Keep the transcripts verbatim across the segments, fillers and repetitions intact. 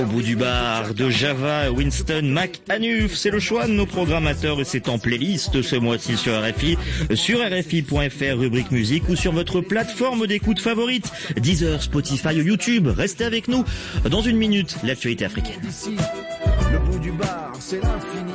Au bout du bar, de Java, Winston, Mac, Anuf, c'est le choix de nos programmateurs et c'est en playlist ce mois-ci sur R F I, sur R F I point F R, rubrique musique ou sur votre plateforme d'écoute favorite, Deezer, Spotify ou YouTube. Restez avec nous. Dans une minute, l'actualité africaine. Ici, le bout du bar, c'est l'infini.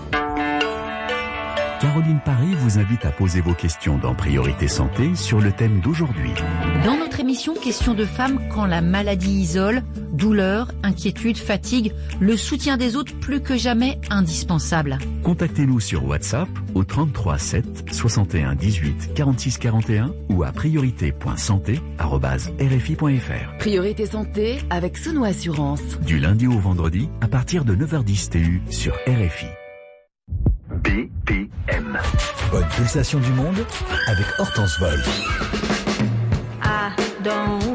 Caroline Paré vous invite à poser vos questions dans Priorité Santé sur le thème d'aujourd'hui. Dans notre émission Questions de femmes, quand la maladie isole, douleur, inquiétude, fatigue, le soutien des autres plus que jamais indispensable. Contactez-nous sur WhatsApp au trente-trois sept soixante et un dix-huit quarante-six quarante et un ou à priorité point santé arobase R F I point F R. Priorité Santé avec Sono Assurance. Du lundi au vendredi à partir de neuf heures dix T U sur R F I. B P M. Bonne pulsation du monde avec Hortense Vol. I don't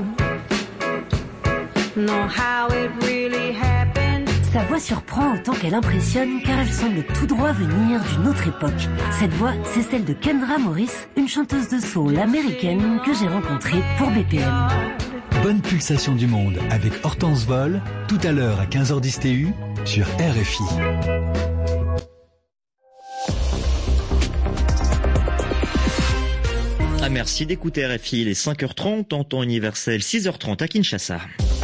know how it really happened. Sa voix surprend autant qu'elle impressionne car elle semble tout droit venir d'une autre époque. Cette voix, c'est celle de Kendra Morris, une chanteuse de soul américaine que j'ai rencontrée pour B P M. Bonne pulsation du monde avec Hortense Vol, tout à l'heure à quinze heures dix T U sur R F I. Ah, merci d'écouter R F I, les cinq heures trente en temps universel, six heures trente à Kinshasa.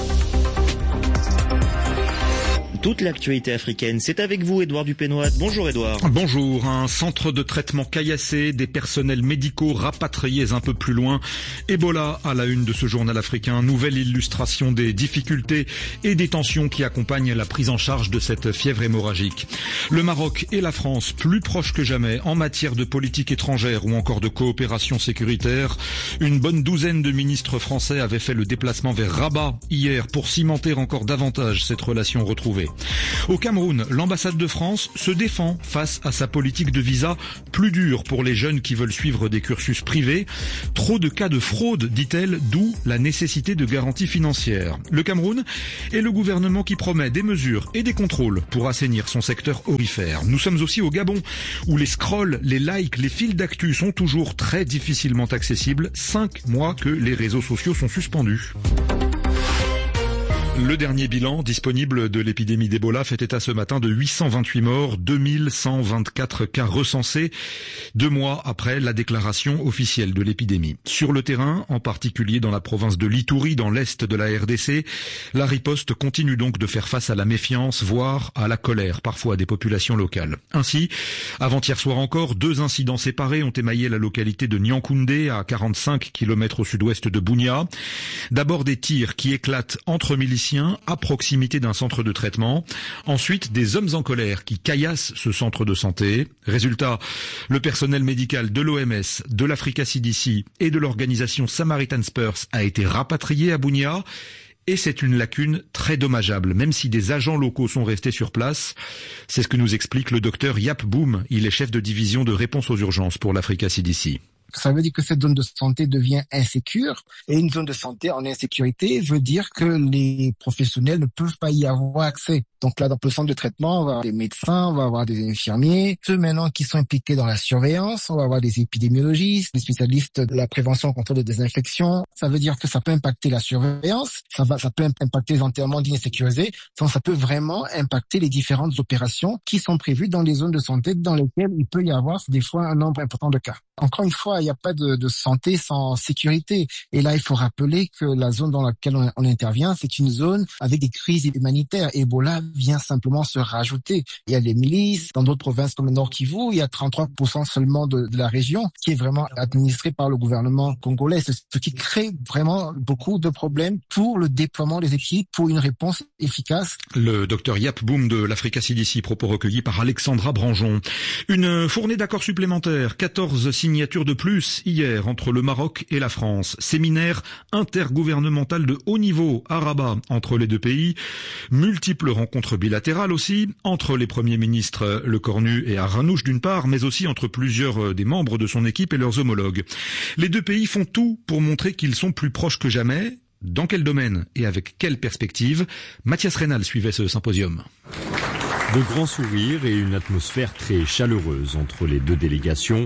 Toute l'actualité africaine, c'est avec vous, Édouard Dupénois. Bonjour Édouard. Bonjour. Un centre de traitement caillassé, des personnels médicaux rapatriés un peu plus loin. Ebola à la une de ce journal africain. Nouvelle illustration des difficultés et des tensions qui accompagnent la prise en charge de cette fièvre hémorragique. Le Maroc et la France, plus proches que jamais en matière de politique étrangère ou encore de coopération sécuritaire. Une bonne douzaine de ministres français avaient fait le déplacement vers Rabat hier pour cimenter encore davantage cette relation retrouvée. Au Cameroun, l'ambassade de France se défend face à sa politique de visa plus dure pour les jeunes qui veulent suivre des cursus privés. Trop de cas de fraude, dit-elle, d'où la nécessité de garanties financières. Le Cameroun est le gouvernement qui promet des mesures et des contrôles pour assainir son secteur aurifère. Nous sommes aussi au Gabon, où les scrolls, les likes, les fils d'actu sont toujours très difficilement accessibles, cinq mois que les réseaux sociaux sont suspendus. Le dernier bilan disponible de l'épidémie d'Ebola fait état ce matin de huit cent vingt-huit morts, deux mille cent vingt-quatre cas recensés, deux mois après la déclaration officielle de l'épidémie. Sur le terrain, en particulier dans la province de l'Ituri, dans l'est de la R D C, la riposte continue donc de faire face à la méfiance, voire à la colère parfois des populations locales. Ainsi, avant-hier soir encore, deux incidents séparés ont émaillé la localité de Nyankoundé, à quarante-cinq kilomètres au sud-ouest de Bunia. D'abord des tirs qui éclatent entre miliciens à proximité d'un centre de traitement. Ensuite, des hommes en colère qui caillassent ce centre de santé. Résultat, le personnel médical de l'O M S, de l'Africa C D C et de l'organisation Samaritan Spurs a été rapatrié à Bunia. Et c'est une lacune très dommageable, même si des agents locaux sont restés sur place. C'est ce que nous explique le docteur Yap Boum. Il est chef de division de réponse aux urgences pour l'Africa C D C. Ça veut dire que cette zone de santé devient insécure. Et une zone de santé en insécurité veut dire que les professionnels ne peuvent pas y avoir accès. Donc là, dans le centre de traitement, on va avoir des médecins, on va avoir des infirmiers, ceux maintenant qui sont impliqués dans la surveillance, on va avoir des épidémiologistes, des spécialistes de la prévention et contrôle des désinfections. Ça veut dire que ça peut impacter la surveillance, ça va, ça peut impacter les enterrements dits insécurisés, ça peut vraiment impacter les différentes opérations qui sont prévues dans les zones de santé dans lesquelles il peut y avoir des fois un nombre important de cas. Encore une fois, il n'y a pas de, de santé sans sécurité. Et là, il faut rappeler que la zone dans laquelle on, on intervient, c'est une zone avec des crises humanitaires. Ebola vient simplement se rajouter. Il y a les milices dans d'autres provinces comme le Nord Kivu. Il y a trente-trois pour cent seulement de, de la région qui est vraiment administrée par le gouvernement congolais. C'est ce qui crée vraiment beaucoup de problèmes pour le déploiement des équipes, pour une réponse efficace. Le docteur Yap Boum de l'Africa C D C, propos recueillis par Alexandra Branjon. Une fournée d'accords supplémentaires, quatorze signatures de plus hier entre le Maroc et la France. Séminaire intergouvernemental de haut niveau à Rabat entre les deux pays. Multiples rencontres bilatérales aussi entre les premiers ministres Le Cornu et Arranouch d'une part, mais aussi entre plusieurs des membres de son équipe et leurs homologues. Les deux pays font tout pour montrer qu'ils sont plus proches que jamais. Dans quel domaine et avec quelle perspective? Mathias Reynal suivait ce symposium. De grands sourires et une atmosphère très chaleureuse entre les deux délégations.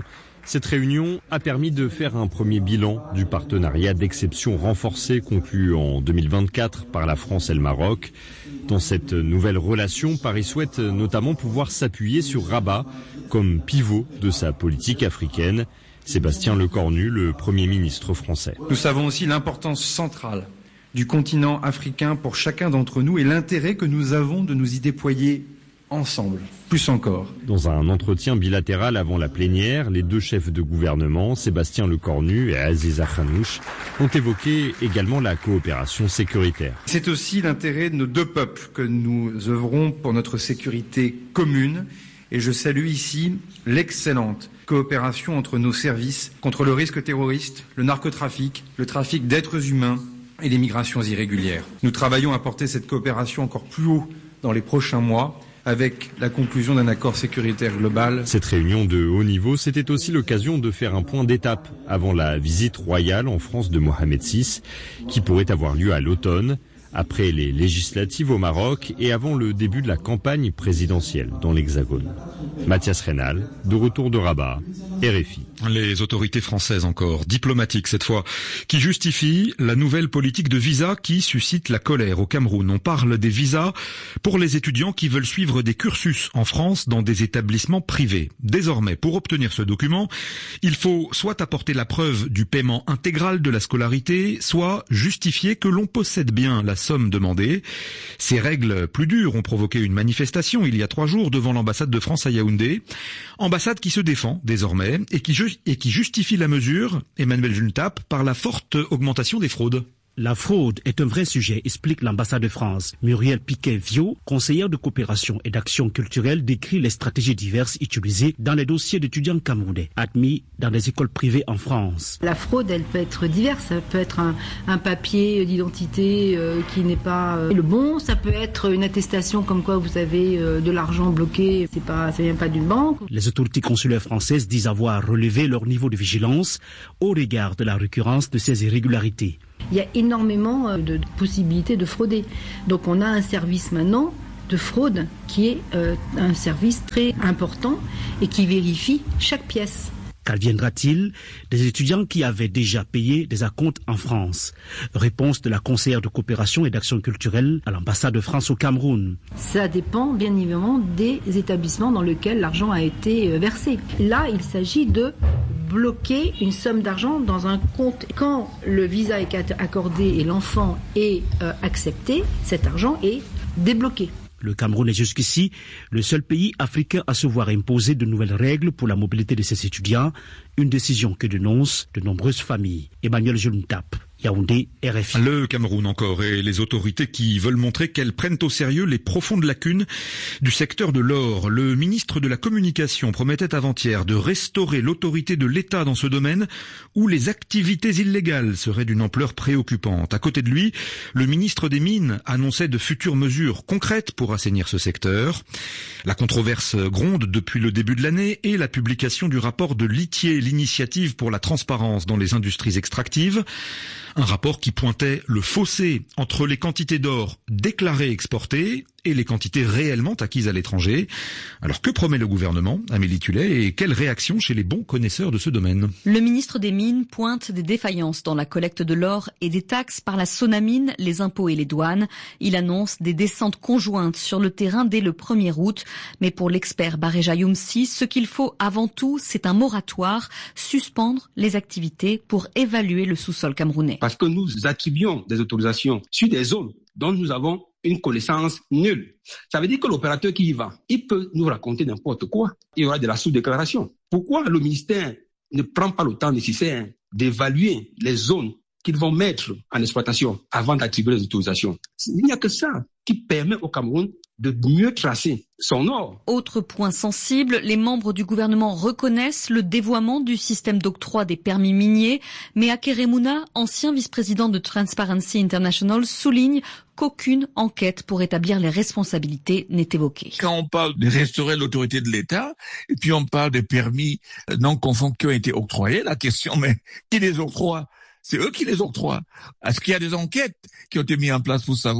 Cette réunion a permis de faire un premier bilan du partenariat d'exception renforcé conclu en deux mille vingt-quatre par la France et le Maroc. Dans cette nouvelle relation, Paris souhaite notamment pouvoir s'appuyer sur Rabat comme pivot de sa politique africaine. Sébastien Lecornu, le Premier ministre français. Nous savons aussi l'importance centrale du continent africain pour chacun d'entre nous et l'intérêt que nous avons de nous y déployer ensemble, plus encore. Dans un entretien bilatéral avant la plénière, les deux chefs de gouvernement, Sébastien Lecornu et Aziza Khanouch, ont évoqué également la coopération sécuritaire. C'est aussi l'intérêt de nos deux peuples que nous œuvrons pour notre sécurité commune et je salue ici l'excellente coopération entre nos services contre le risque terroriste, le narcotrafic, le trafic d'êtres humains et les migrations irrégulières. Nous travaillons à porter cette coopération encore plus haut dans les prochains mois, avec la conclusion d'un accord sécuritaire global. Cette réunion de haut niveau, c'était aussi l'occasion de faire un point d'étape avant la visite royale en France de Mohamed six, qui pourrait avoir lieu à l'automne, après les législatives au Maroc et avant le début de la campagne présidentielle dans l'Hexagone. Mathias Reynal, de retour de Rabat, R F I. Les autorités françaises encore, diplomatiques cette fois, qui justifient la nouvelle politique de visa qui suscite la colère au Cameroun. On parle des visas pour les étudiants qui veulent suivre des cursus en France dans des établissements privés. Désormais, pour obtenir ce document, il faut soit apporter la preuve du paiement intégral de la scolarité, soit justifier que l'on possède bien la somme demandée. Ces règles plus dures ont provoqué une manifestation il y a trois jours devant l'ambassade de France à Yaoundé. Ambassade qui se défend désormais et qui, et qui justifie la mesure, Emmanuel Juntap, par la forte augmentation des fraudes. La fraude est un vrai sujet, explique l'ambassade de France. Muriel Piquet-Viau, conseillère de coopération et d'action culturelle, décrit les stratégies diverses utilisées dans les dossiers d'étudiants camerounais admis dans des écoles privées en France. La fraude, elle peut être diverse. Ça peut être un, un papier d'identité euh, qui n'est pas euh, le bon. Ça peut être une attestation comme quoi vous avez euh, de l'argent bloqué. C'est pas, ça vient pas d'une banque. Les autorités consulaires françaises disent avoir relevé leur niveau de vigilance au regard de la récurrence de ces irrégularités. Il y a énormément de possibilités de frauder. Donc on a un service maintenant de fraude qui est euh, un service très important et qui vérifie chaque pièce. Qu'adviendra-t-il des étudiants qui avaient déjà payé des acomptes en France? Réponse de la conseillère de coopération et d'action culturelle à l'ambassade de France au Cameroun. Ça dépend bien évidemment des établissements dans lesquels l'argent a été versé. Là, il s'agit de bloquer une somme d'argent dans un compte. Quand le visa est accordé et l'enfant est euh, accepté, cet argent est débloqué. Le Cameroun est jusqu'ici le seul pays africain à se voir imposer de nouvelles règles pour la mobilité de ses étudiants, une décision que dénoncent de nombreuses familles. Emmanuel Juntap, Yaoundé, R F I. Le Cameroun encore et les autorités qui veulent montrer qu'elles prennent au sérieux les profondes lacunes du secteur de l'or. Le ministre de la Communication promettait avant-hier de restaurer l'autorité de l'État dans ce domaine où les activités illégales seraient d'une ampleur préoccupante. À côté de lui, le ministre des Mines annonçait de futures mesures concrètes pour assainir ce secteur. La controverse gronde depuis le début de l'année et la publication du rapport de Litier, l'initiative pour la transparence dans les industries extractives. Un rapport qui pointait le fossé entre les quantités d'or déclarées exportées et les quantités réellement acquises à l'étranger. Alors que promet le gouvernement, Amélie Tullet, et quelle réaction chez les bons connaisseurs de ce domaine? Le ministre des Mines pointe des défaillances dans la collecte de l'or et des taxes par la Sonamine, les impôts et les douanes. Il annonce des descentes conjointes sur le terrain dès le premier août. Mais pour l'expert Bareja Youmsi, ce qu'il faut avant tout, c'est un moratoire, suspendre les activités pour évaluer le sous-sol camerounais. Parce que nous attribuons des autorisations sur des zones dont nous avons une connaissance nulle. Ça veut dire que l'opérateur qui y va, il peut nous raconter n'importe quoi. Il y aura de la sous-déclaration. Pourquoi le ministère ne prend pas le temps nécessaire d'évaluer les zones qu'ils vont mettre en exploitation avant d'attribuer les autorisations? Il n'y a que ça qui permet au Cameroun de mieux tracer son or. Autre point sensible, les membres du gouvernement reconnaissent le dévoiement du système d'octroi des permis miniers, mais Akeremouna, ancien vice-président de Transparency International, souligne qu'aucune enquête pour établir les responsabilités n'est évoquée. Quand on parle de restaurer l'autorité de l'État, et puis on parle des permis non conformes qui ont été octroyés, la question, mais qui les octroie? C'est eux qui les octroient. Est-ce qu'il y a des enquêtes qui ont été mises en place pour savoir?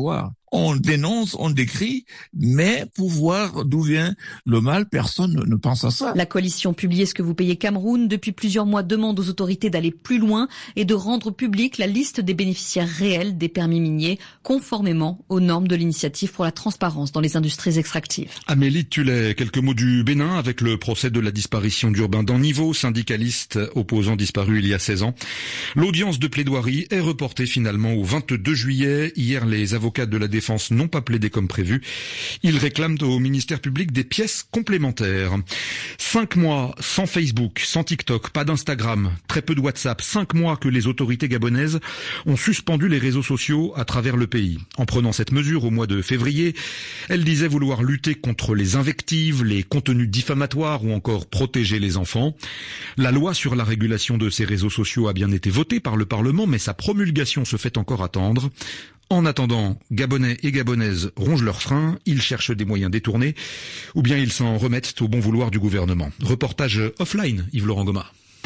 on dénonce, on décrit, mais pour voir d'où vient le mal, personne ne pense à ça. La coalition Publiez ce que vous payez Cameroun, depuis plusieurs mois, demande aux autorités d'aller plus loin et de rendre publique la liste des bénéficiaires réels des permis miniers, conformément aux normes de l'initiative pour la transparence dans les industries extractives. Amélie Tullet, quelques mots du Bénin avec le procès de la disparition d'Urbain Danniveau, syndicaliste opposant disparu il y a seize ans. L'audience de plaidoirie est reportée finalement au vingt-deux juillet. Hier, les avocats de la défense n'ont pas plaidé comme prévu. Ils réclament au ministère public des pièces complémentaires. Cinq mois sans Facebook, sans TikTok, pas d'Instagram, très peu de WhatsApp. Cinq mois que les autorités gabonaises ont suspendu les réseaux sociaux à travers le pays. En prenant cette mesure au mois de février, elles disaient vouloir lutter contre les invectives, les contenus diffamatoires ou encore protéger les enfants. La loi sur la régulation de ces réseaux sociaux a bien été votée par le Parlement, mais sa promulgation se fait encore attendre. En attendant, Gabonais et Gabonaises rongent leurs freins, ils cherchent des moyens détournés, ou bien ils s'en remettent au bon vouloir du gouvernement. Reportage offline, Yves-Laurent Goma.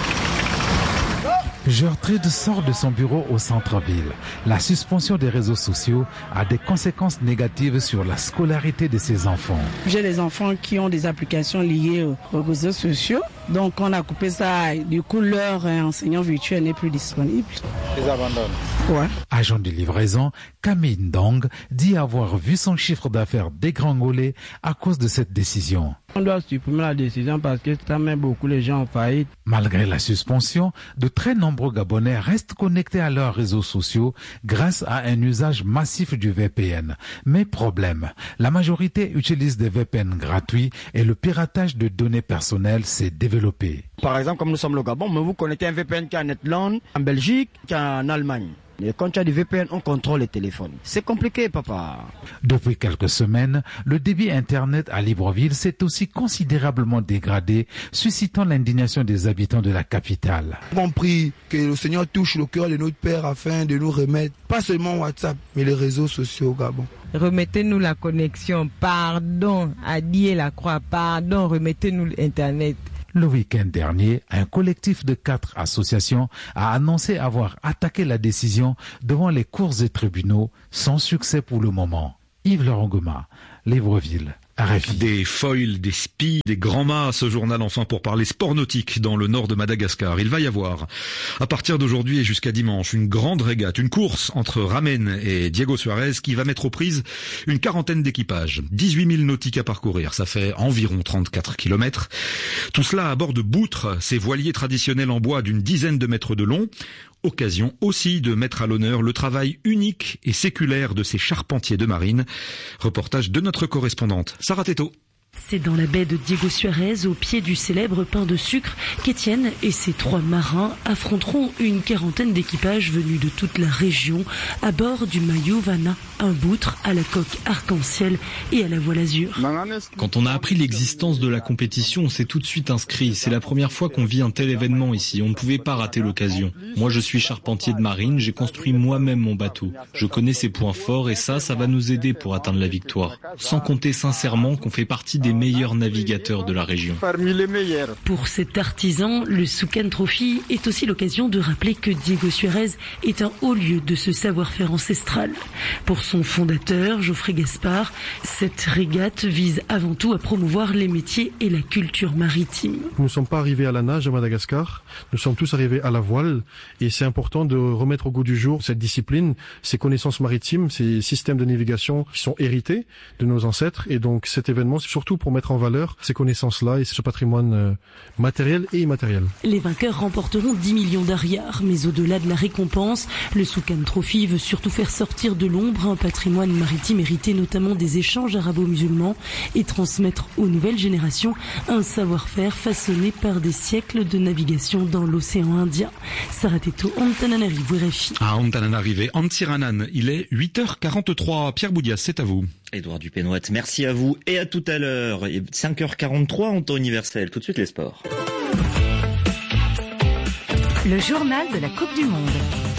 Gertrude sort de son bureau au centre-ville. La suspension des réseaux sociaux a des conséquences négatives sur la scolarité de ses enfants. J'ai des enfants qui ont des applications liées aux réseaux sociaux. Donc on a coupé ça. Du coup, leur enseignant virtuel n'est plus disponible. Ils abandonnent. Ouais. Agent de livraison, Camille Ndong dit avoir vu son chiffre d'affaires dégringoler à cause de cette décision. On doit supprimer la décision parce que ça met beaucoup les gens en faillite. Malgré la suspension, de très nombreux Gabonais restent connectés à leurs réseaux sociaux grâce à un usage massif du V P N. Mais problème, la majorité utilise des V P N gratuits et le piratage de données personnelles s'est développé. Par exemple, comme nous sommes le Gabon, mais vous connectez un V P N qui est en Netherlands, en Belgique, qui est en Allemagne. Et quand tu as du V P N, on contrôle les téléphones. C'est compliqué, papa. Depuis quelques semaines, le débit Internet à Libreville s'est aussi considérablement dégradé, suscitant l'indignation des habitants de la capitale. On prie que le Seigneur touche le cœur de notre Père afin de nous remettre, pas seulement WhatsApp, mais les réseaux sociaux au Gabon. Remettez-nous la connexion, pardon, à Dieu la croix, pardon, remettez-nous l'Internet. Le week-end dernier, un collectif de quatre associations a annoncé avoir attaqué la décision devant les cours et tribunaux, sans succès pour le moment. Yves-Laurent Goma, Libreville. R F I. Des foils, des spies, des grands mâts, ce journal enfin pour parler sport nautique dans le nord de Madagascar. Il va y avoir, à partir d'aujourd'hui et jusqu'à dimanche, une grande régate, une course entre Ramen et Diego Suarez qui va mettre aux prises une quarantaine d'équipages. dix-huit mille nautiques à parcourir, ça fait environ trente-quatre kilomètres. Tout cela à bord de boutres, ces voiliers traditionnels en bois d'une dizaine de mètres de long. Occasion aussi de mettre à l'honneur le travail unique et séculaire de ces charpentiers de marine. Reportage de notre correspondante, Sarah Teto. C'est dans la baie de Diego Suarez, au pied du célèbre pain de sucre, qu'Étienne et ses trois marins affronteront une quarantaine d'équipages venus de toute la région à bord du Mayuvana, un boutre à la coque arc-en-ciel et à la voile azur. Quand on a appris l'existence de la compétition, on s'est tout de suite inscrit. C'est la première fois qu'on vit un tel événement ici. On ne pouvait pas rater l'occasion. Moi, je suis charpentier de marine. J'ai construit moi-même mon bateau. Je connais ses points forts et ça, ça va nous aider pour atteindre la victoire. Sans compter sincèrement qu'on fait partie des meilleurs navigateurs de la région. Parmi les meilleurs. Pour cet artisan, le Soukan Trophy est aussi l'occasion de rappeler que Diego Suarez est un haut lieu de ce savoir-faire ancestral. Pour son fondateur, Geoffrey Gaspard, cette régate vise avant tout à promouvoir les métiers et la culture maritime. Nous ne sommes pas arrivés à la nage à Madagascar, nous sommes tous arrivés à la voile et c'est important de remettre au goût du jour cette discipline, ces connaissances maritimes, ces systèmes de navigation qui sont hérités de nos ancêtres et donc cet événement c'est surtout pour mettre en valeur ces connaissances-là et ce patrimoine euh, matériel et immatériel. Les vainqueurs remporteront dix millions d'ariars, mais au-delà de la récompense, le Soukan Trophy veut surtout faire sortir de l'ombre un patrimoine maritime hérité notamment des échanges arabo-musulmans et transmettre aux nouvelles générations un savoir-faire façonné par des siècles de navigation dans l'océan Indien. Sarah Teto, Antananarivo, R F I. À Antananarivo, Antsiranan, il est huit heures quarante-trois. Pierre Boudias, c'est à vous. Édouard Dupénouette, merci à vous et à tout à l'heure. cinq heures quarante-trois en temps universel. Tout de suite les sports. Le journal de la Coupe du Monde.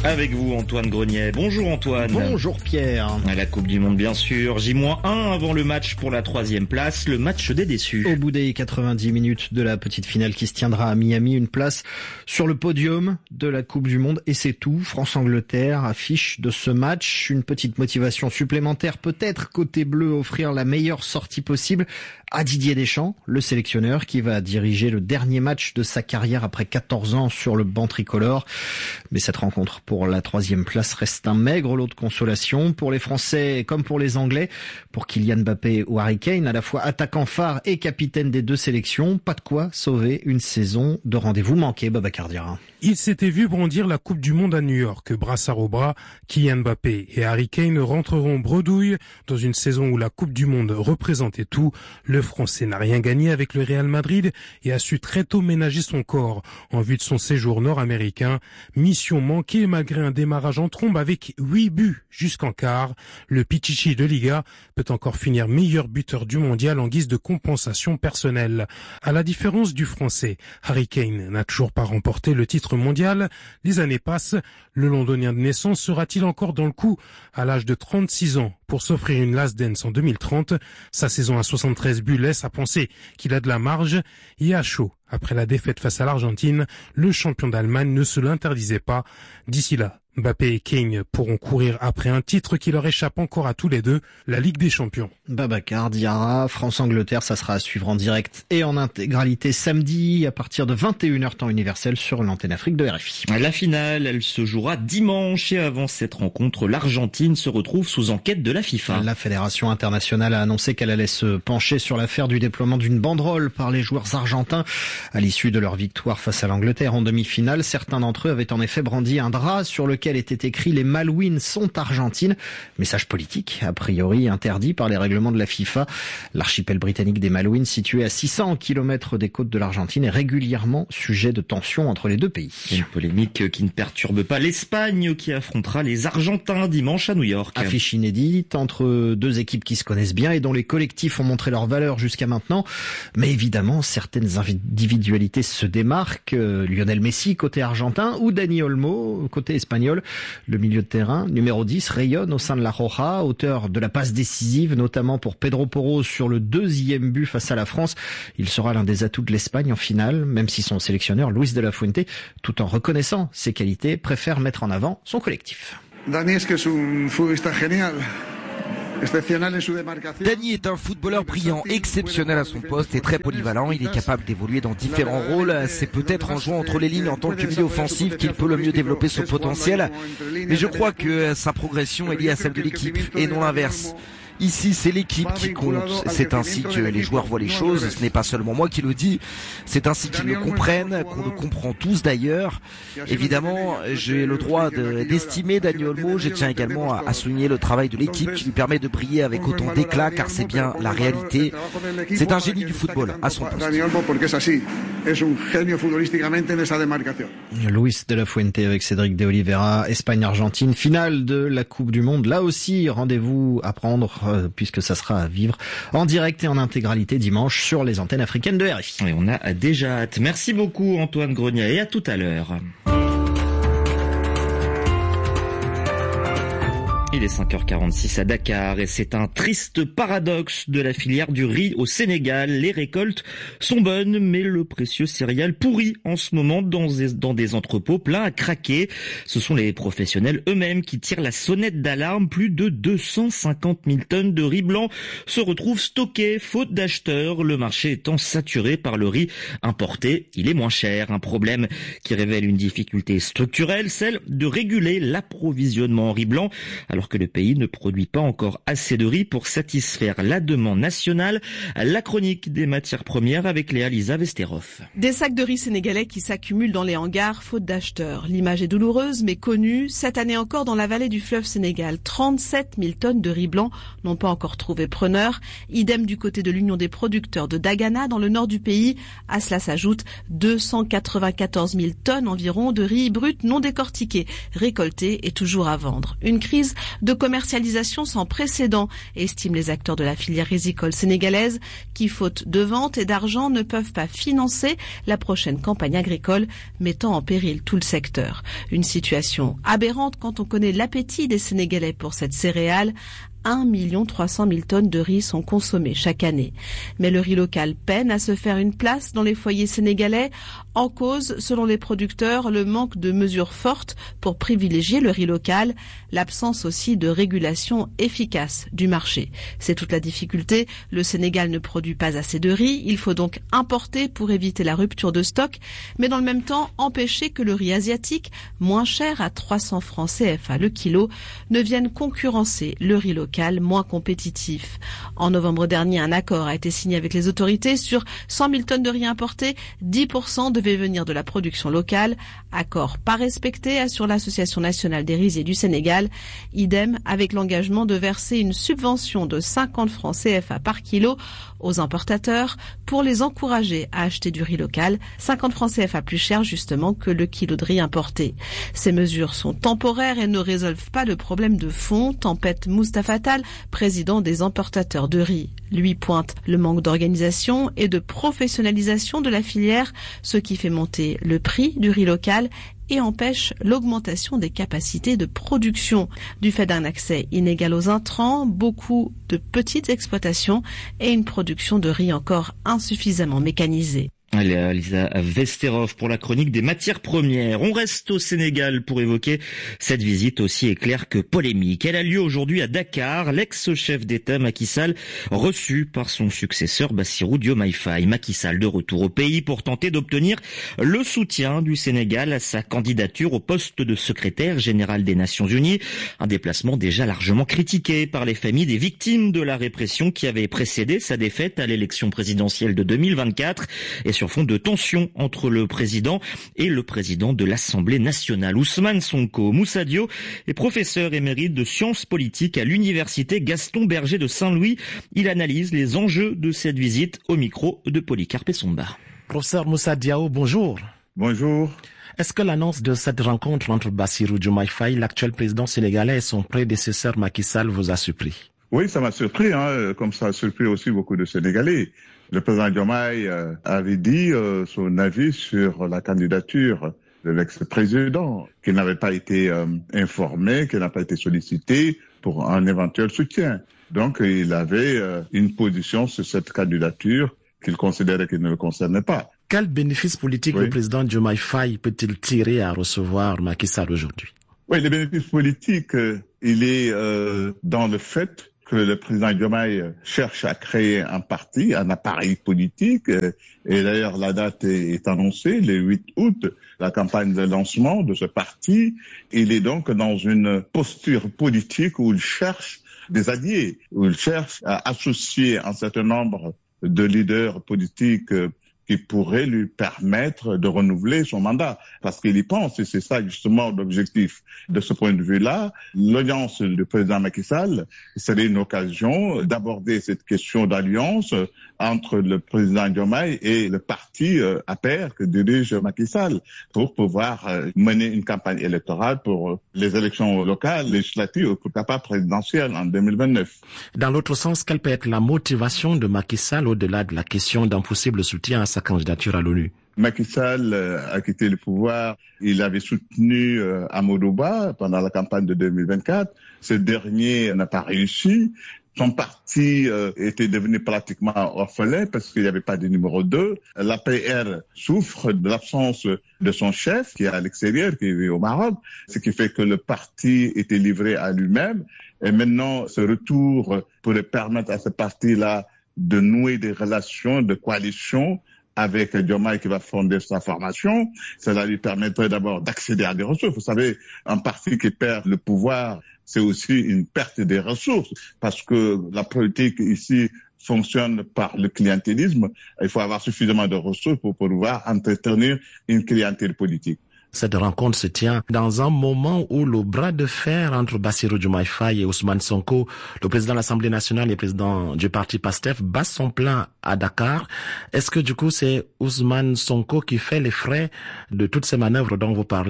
Avec vous, Antoine Grenier. Bonjour Antoine. Bonjour Pierre. À la Coupe du Monde, bien sûr. J moins un avant le match pour la troisième place, le match des déçus. Au bout des quatre-vingt-dix minutes de la petite finale qui se tiendra à Miami, une place sur le podium de la Coupe du Monde. Et c'est tout. France-Angleterre affiche de ce match une petite motivation supplémentaire, peut-être côté bleu, offrir la meilleure sortie possible à Didier Deschamps, le sélectionneur qui va diriger le dernier match de sa carrière après quatorze ans sur le banc tricolore. Mais cette rencontre pour la troisième place reste un maigre lot de consolation pour les Français comme pour les Anglais. Pour Kylian Mbappé ou Harry Kane, à la fois attaquant phare et capitaine des deux sélections, pas de quoi sauver une saison de rendez-vous manqué, Babacar Diarra. Il s'était vu bondir la Coupe du Monde à New York. Brassard au bras, Kylian Mbappé et Harry Kane rentreront bredouille dans une saison où la Coupe du Monde représentait tout. Le Français n'a rien gagné avec le Real Madrid et a su très tôt ménager son corps en vue de son séjour nord-américain. Mission manquée malgré un démarrage en trombe avec huit buts jusqu'en quart. Le Pichichi de Liga peut encore finir meilleur buteur du mondial en guise de compensation personnelle. À la différence du Français, Harry Kane n'a toujours pas remporté le titre mondial. Les années passent. Le Londonien de naissance sera-t-il encore dans le coup à l'âge de trente-six ans pour s'offrir une last dance en deux mille trente? Sa saison à soixante-treize buts laisse à penser qu'il a de la marge et à chaud. Après la défaite face à l'Argentine, le champion d'Allemagne ne se l'interdisait pas. D'ici là, Mbappé et Kane pourront courir après un titre qui leur échappe encore à tous les deux, la Ligue des Champions. Babacar Diarra, France-Angleterre, ça sera à suivre en direct et en intégralité samedi à partir de vingt et une heures temps universel sur l'antenne Afrique de R F I. La finale, elle se jouera dimanche et avant cette rencontre, l'Argentine se retrouve sous enquête de la FIFA. La Fédération internationale a annoncé qu'elle allait se pencher sur l'affaire du déploiement d'une banderole par les joueurs argentins à l'issue de leur victoire face à l'Angleterre en demi-finale. Certains d'entre eux avaient en effet brandi un drap sur lequel était écrit « Les Malouines sont argentines ». Message politique, a priori interdit par les règlements de la FIFA. L'archipel britannique des Malouines, situé à six cents kilomètres des côtes de l'Argentine, est régulièrement sujet de tensions entre les deux pays. Une polémique qui ne perturbe pas l'Espagne, qui affrontera les Argentins dimanche à New York. Affiche inédite entre deux équipes qui se connaissent bien et dont les collectifs ont montré leur valeur jusqu'à maintenant. Mais évidemment, certaines individualités se démarquent. Lionel Messi, côté argentin, ou Dani Olmo, côté espagnol. Le milieu de terrain, numéro dix, rayonne au sein de la Roja, auteur de la passe décisive, notamment pour Pedro Porro sur le deuxième but face à la France. Il sera l'un des atouts de l'Espagne en finale, même si son sélectionneur, Luis de la Fuente, tout en reconnaissant ses qualités, préfère mettre en avant son collectif. Dani es que es un futbolista genial. Dani est un footballeur brillant, exceptionnel à son poste et très polyvalent. Il est capable d'évoluer dans différents rôles. C'est peut-être en jouant entre les lignes en tant que milieu offensif qu'il peut le mieux développer son potentiel. Mais je crois que sa progression est liée à celle de l'équipe et non l'inverse. Ici, c'est l'équipe qui compte. C'est ainsi que les joueurs voient les choses. Ce n'est pas seulement moi qui le dis. C'est ainsi qu'ils le comprennent, qu'on le comprend tous d'ailleurs. Évidemment, j'ai le droit de, d'estimer Dani Olmo. Je tiens également à, à souligner le travail de l'équipe qui lui permet de briller avec autant d'éclat, car c'est bien la réalité. C'est un génie du football à son poste. Luis de la Fuente avec Cédric de Oliveira, Espagne-Argentine, finale de la Coupe du Monde. Là aussi, rendez-vous à prendre puisque ça sera à vivre en direct et en intégralité dimanche sur les antennes africaines de R F I. Et on a déjà hâte. Merci beaucoup Antoine Grenier et à tout à l'heure. Il est cinq heures quarante-six à Dakar et c'est un triste paradoxe de la filière du riz au Sénégal. Les récoltes sont bonnes, mais le précieux céréal pourrit en ce moment dans des, dans des entrepôts pleins à craquer. Ce sont les professionnels eux-mêmes qui tirent la sonnette d'alarme. Plus de deux cent cinquante mille tonnes de riz blanc se retrouvent stockées faute d'acheteurs. Le marché étant saturé par le riz importé, il est moins cher. Un problème qui révèle une difficulté structurelle, celle de réguler l'approvisionnement en riz blanc. Alors que le pays ne produit pas encore assez de riz pour satisfaire la demande nationale. La chronique des matières premières avec Léa Lisa Vesterov. Des sacs de riz sénégalais qui s'accumulent dans les hangars faute d'acheteurs. L'image est douloureuse mais connue. Cette année encore dans la vallée du fleuve Sénégal, trente-sept mille tonnes de riz blanc n'ont pas encore trouvé preneur. Idem du côté de l'Union des producteurs de Dagana dans le nord du pays. À cela s'ajoute deux cent quatre-vingt-quatorze mille tonnes environ de riz brut non décortiqué, récolté et toujours à vendre. Une crise de commercialisation sans précédent, estiment les acteurs de la filière rizicole sénégalaise, qui, faute de vente et d'argent, ne peuvent pas financer la prochaine campagne agricole, mettant en péril tout le secteur. Une situation aberrante quand on connaît l'appétit des Sénégalais pour cette céréale. un million trois cent mille tonnes de riz sont consommées chaque année. Mais le riz local peine à se faire une place dans les foyers sénégalais. En cause, selon les producteurs, le manque de mesures fortes pour privilégier le riz local, l'absence aussi de régulation efficace du marché. C'est toute la difficulté. Le Sénégal ne produit pas assez de riz. Il faut donc importer pour éviter la rupture de stock, mais dans le même temps empêcher que le riz asiatique, moins cher à trois cents francs C F A le kilo, ne vienne concurrencer le riz local moins compétitif. En novembre dernier, un accord a été signé avec les autorités sur cent mille tonnes de riz importé, dix pour cent devaient venir de la production locale. Accord pas respecté, assure l'Association nationale des riziers du Sénégal. Idem avec l'engagement de verser une subvention de cinquante francs C F A par kilo aux importateurs pour les encourager à acheter du riz local, cinquante francs C F A plus cher justement que le kilo de riz importé. Ces mesures sont temporaires et ne résolvent pas le problème de fond, tempête Moustapha Tall, président des importateurs de riz. Lui pointe le manque d'organisation et de professionnalisation de la filière, ce qui fait monter le prix du riz local et empêche l'augmentation des capacités de production. Du fait d'un accès inégal aux intrants, beaucoup de petites exploitations et une production de riz encore insuffisamment mécanisée. Lisa Vesterov pour la chronique des matières premières. On reste au Sénégal pour évoquer cette visite aussi éclair que polémique. Elle a lieu aujourd'hui à Dakar. L'ex-chef d'État Macky Sall reçu par son successeur Bassirou Diomaye Faye. Macky Sall de retour au pays pour tenter d'obtenir le soutien du Sénégal à sa candidature au poste de secrétaire général des Nations Unies. Un déplacement déjà largement critiqué par les familles des victimes de la répression qui avait précédé sa défaite à l'élection présidentielle de deux mille vingt-quatre et sur fond de tension entre le président et le président de l'Assemblée nationale. Ousmane Sonko Moussa Dio est professeur émérite de sciences politiques à l'université Gaston Berger de Saint-Louis. Il analyse les enjeux de cette visite au micro de Polycarpe Somba. Professeur Moussa Diao, bonjour. Bonjour. Est-ce que l'annonce de cette rencontre entre Bassirou Diomaye Faye, l'actuel président sénégalais, et son prédécesseur Macky Sall vous a surpris? Oui, ça m'a surpris, hein, comme ça a surpris aussi beaucoup de Sénégalais. Le président Diomaye euh, avait dit euh, son avis sur la candidature de l'ex-président, qu'il n'avait pas été euh, informé, qu'il n'a pas été sollicité pour un éventuel soutien. Donc, il avait euh, une position sur cette candidature qu'il considérait qu'il ne le concernait pas. Quel bénéfice politique oui. le président Diomaye Faye peut-il tirer à recevoir Macky Sall aujourd'hui? Oui, le bénéfice politique, euh, il est euh, dans le fait que le président Diomaye cherche à créer un parti, un appareil politique, et d'ailleurs la date est annoncée, le huit août, la campagne de lancement de ce parti. Il est donc dans une posture politique où il cherche des alliés, où il cherche à associer un certain nombre de leaders politiques qui pourrait lui permettre de renouveler son mandat, parce qu'il y pense, et c'est ça justement l'objectif. De ce point de vue-là, l'audience du président Macky Sall serait une occasion d'aborder cette question d'alliance entre le président Diomaye et le parti euh, A P R que dirige Macky Sall, pour pouvoir euh, mener une campagne électorale pour euh, les élections locales, législatives, pourquoi pas présidentielles en deux mille vingt-neuf. Dans l'autre sens, quelle peut être la motivation de Macky Sall au-delà de la question d'un possible soutien à sa candidature à l'ONU? Macky Sall euh, a quitté le pouvoir. Il avait soutenu euh, Amadou Ba pendant la campagne de deux mille vingt-quatre. Ce dernier n'a pas réussi. Son parti euh, était devenu pratiquement orphelin parce qu'il n'y avait pas de numéro deux. L'A P R souffre de l'absence de son chef qui est à l'extérieur, qui vit au Maroc, ce qui fait que le parti était livré à lui-même. Et maintenant, ce retour pourrait permettre à ce parti-là de nouer des relations de coalition avec Diomaye qui va fonder sa formation. Cela lui permettrait d'abord d'accéder à des ressources. Vous savez, un parti qui perd le pouvoir, c'est aussi une perte des ressources, parce que la politique ici fonctionne par le clientélisme. Il faut avoir suffisamment de ressources pour pouvoir entretenir une clientèle politique. Cette rencontre se tient dans un moment où le bras de fer entre Bassirou Diomaye Faye et Ousmane Sonko, le président de l'Assemblée nationale et le président du parti PASTEF, bat son plein à Dakar. Est-ce que du coup c'est Ousmane Sonko qui fait les frais de toutes ces manœuvres dont vous parlez?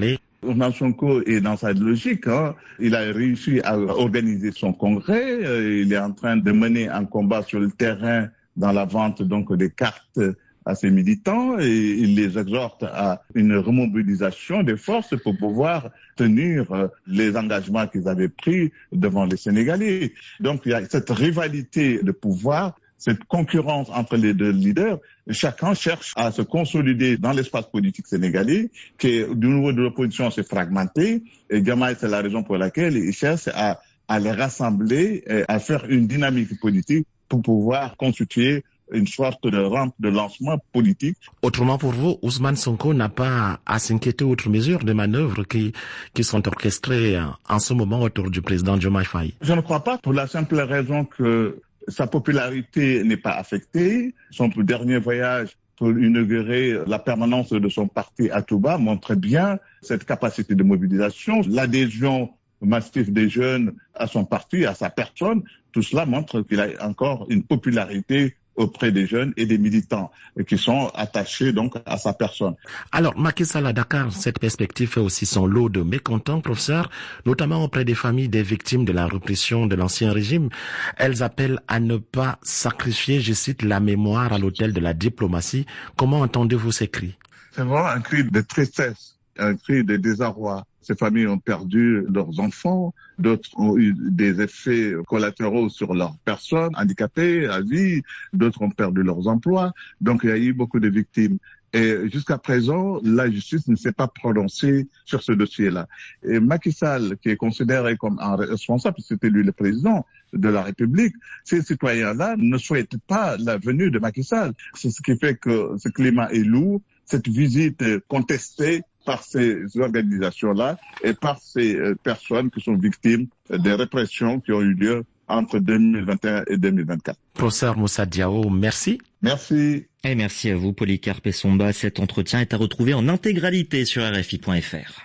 Ousmane Sonko est dans sa logique. Hein. Il a réussi à organiser son congrès. Euh, il est en train de mener un combat sur le terrain dans la vente donc des cartes à ses militants et il les exhorte à une remobilisation des forces pour pouvoir tenir euh, les engagements qu'ils avaient pris devant les Sénégalais. Donc il y a cette rivalité de pouvoir, cette concurrence entre les deux leaders. Chacun cherche à se consolider dans l'espace politique sénégalais, qui est, du niveau de l'opposition s'est fragmenté. Et Diomaye, c'est la raison pour laquelle il cherche à, à les rassembler, et à faire une dynamique politique pour pouvoir constituer une sorte de rampe de lancement politique. Autrement pour vous, Ousmane Sonko n'a pas à s'inquiéter outre mesure des manœuvres qui, qui sont orchestrées en ce moment autour du président Diomaye Faye? Je ne crois pas, pour la simple raison que sa popularité n'est pas affectée. Son dernier voyage pour inaugurer la permanence de son parti à Touba montre bien cette capacité de mobilisation, l'adhésion massive des jeunes à son parti, à sa personne. Tout cela montre qu'il a encore une popularité auprès des jeunes et des militants qui sont attachés donc à sa personne. Alors, Macky Sall à Dakar, cette perspective fait aussi son lot de mécontents, professeur, notamment auprès des familles des victimes de la répression de l'ancien régime. Elles appellent à ne pas sacrifier, je cite, la mémoire à l'autel de la diplomatie. Comment entendez-vous ces cris? C'est vraiment un cri de tristesse, un cri de désarroi. Ces familles ont perdu leurs enfants, d'autres ont eu des effets collatéraux sur leurs personnes handicapées à vie, d'autres ont perdu leurs emplois. Donc il y a eu beaucoup de victimes. Et jusqu'à présent, la justice ne s'est pas prononcée sur ce dossier-là. Et Macky Sall, qui est considéré comme un responsable, c'était lui le président de la République, ces citoyens-là ne souhaitent pas la venue de Macky Sall. C'est ce qui fait que ce climat est lourd, cette visite contestée par ces organisations-là et par ces personnes qui sont victimes des répressions qui ont eu lieu entre deux mille vingt et un et deux mille vingt-quatre. Professeur Moussa Diao, merci. Merci. Et merci à vous, Polycarpe Essomba. Cet entretien est à retrouver en intégralité sur R F I point F R.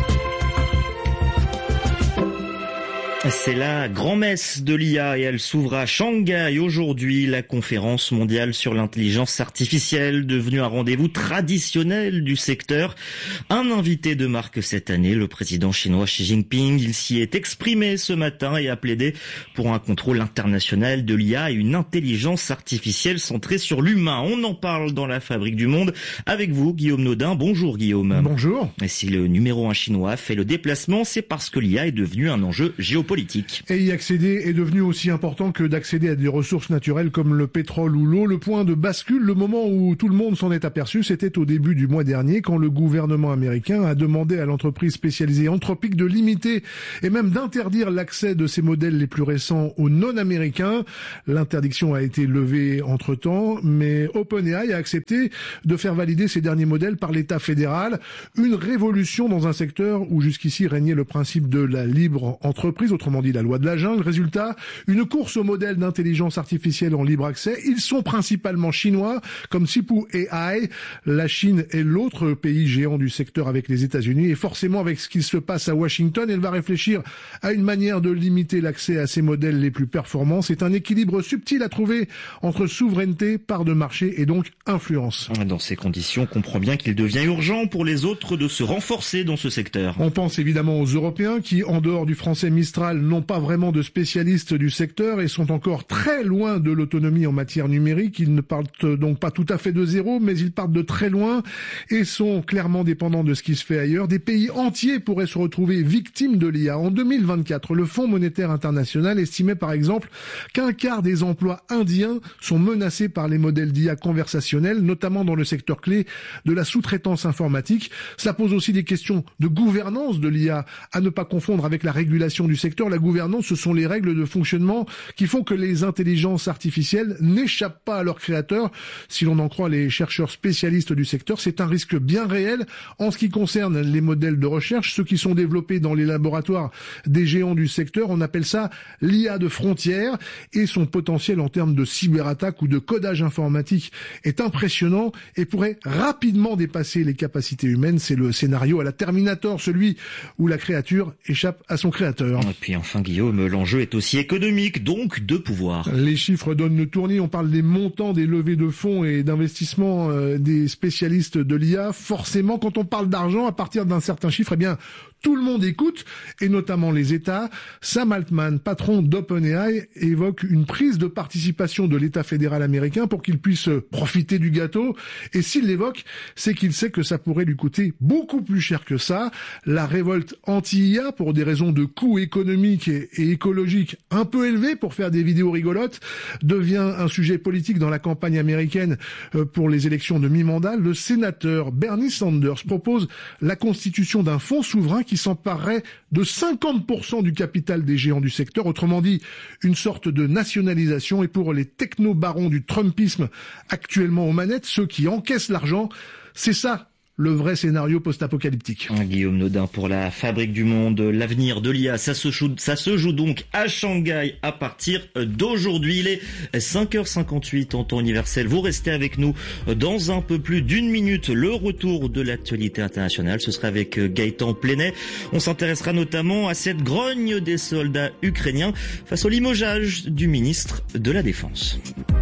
C'est la grand-messe de l'I A et elle s'ouvre à Shanghai aujourd'hui, la conférence mondiale sur l'intelligence artificielle, devenue un rendez-vous traditionnel du secteur. Un invité de marque cette année, le président chinois Xi Jinping. Il s'y est exprimé ce matin et a plaidé pour un contrôle international de l'I A et une intelligence artificielle centrée sur l'humain. On en parle dans la Fabrique du Monde avec vous, Guillaume Nodin. Bonjour Guillaume. Bonjour. Et si le numéro un chinois fait le déplacement, c'est parce que l'I A est devenu un enjeu géopolitique. Politique. Et y accéder est devenu aussi important que d'accéder à des ressources naturelles comme le pétrole ou l'eau. Le point de bascule, le moment où tout le monde s'en est aperçu, c'était au début du mois dernier quand le gouvernement américain a demandé à l'entreprise spécialisée Anthropic de limiter et même d'interdire l'accès de ses modèles les plus récents aux non-américains. L'interdiction a été levée entre-temps, mais OpenAI a accepté de faire valider ces derniers modèles par l'État fédéral. Une révolution dans un secteur où jusqu'ici régnait le principe de la libre entreprise, autrement dit la loi de la jungle. Résultat, une course aux modèles d'intelligence artificielle en libre accès. Ils sont principalement chinois, comme Sipu A I. La Chine est l'autre pays géant du secteur avec les États-Unis. Et forcément, avec ce qui se passe à Washington, elle va réfléchir à une manière de limiter l'accès à ces modèles les plus performants. C'est un équilibre subtil à trouver entre souveraineté, part de marché et donc influence. Dans ces conditions, on comprend bien qu'il devient urgent pour les autres de se renforcer dans ce secteur. On pense évidemment aux Européens qui, en dehors du français Mistral, n'ont pas vraiment de spécialistes du secteur et sont encore très loin de l'autonomie en matière numérique. Ils ne partent donc pas tout à fait de zéro, mais ils partent de très loin et sont clairement dépendants de ce qui se fait ailleurs. Des pays entiers pourraient se retrouver victimes de l'I A. En deux mille vingt-quatre, le Fonds monétaire international estimait par exemple qu'un quart des emplois indiens sont menacés par les modèles d'I A conversationnels, notamment dans le secteur clé de la sous-traitance informatique. Ça pose aussi des questions de gouvernance de l'I A, à ne pas confondre avec la régulation du secteur. La gouvernance, ce sont les règles de fonctionnement qui font que les intelligences artificielles n'échappent pas à leurs créateurs. Si l'on en croit les chercheurs spécialistes du secteur, c'est un risque bien réel en ce qui concerne les modèles de recherche, ceux qui sont développés dans les laboratoires des géants du secteur. On appelle ça l'I A de frontière et son potentiel en termes de cyberattaque ou de codage informatique est impressionnant et pourrait rapidement dépasser les capacités humaines. C'est le scénario à la Terminator, celui où la créature échappe à son créateur. Et puis puis enfin Guillaume, l'enjeu est aussi économique, donc de pouvoir. Les chiffres donnent le tournis, on parle des montants des levées de fonds et d'investissements euh, des spécialistes de l'I A. Forcément, quand on parle d'argent, à partir d'un certain chiffre, eh bien, tout le monde écoute, et notamment les États. Sam Altman, patron d'OpenAI, évoque une prise de participation de l'État fédéral américain pour qu'il puisse profiter du gâteau. Et s'il l'évoque, c'est qu'il sait que ça pourrait lui coûter beaucoup plus cher que ça. La révolte anti-I A, pour des raisons de coûts économiques et, et écologiques un peu élevés pour faire des vidéos rigolotes, devient un sujet politique dans la campagne américaine pour les élections de mi-mandat. Le sénateur Bernie Sanders propose la constitution d'un fonds souverain qui s'emparerait de cinquante pour cent du capital des géants du secteur, autrement dit une sorte de nationalisation. Et pour les techno-barons du Trumpisme actuellement aux manettes, ceux qui encaissent l'argent, c'est ça le vrai scénario post-apocalyptique. Guillaume Nodin pour la Fabrique du Monde. L'avenir de l'I A, ça se joue, ça se joue donc à Shanghai à partir d'aujourd'hui. Il est cinq heures cinquante-huit en temps universel. Vous restez avec nous dans un peu plus d'une minute. Le retour de l'actualité internationale, ce sera avec Gaëtan Plenay. On s'intéressera notamment à cette grogne des soldats ukrainiens face au limogeage du ministre de la Défense.